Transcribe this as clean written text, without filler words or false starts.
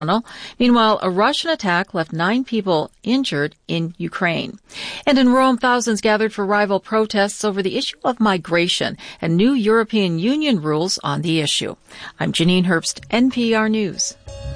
Meanwhile, a Russian attack left 9 people injured in Ukraine. And in Rome, thousands gathered for rival protests over the issue of migration and new European Union rules on the issue. I'm Janine Herbst, NPR News.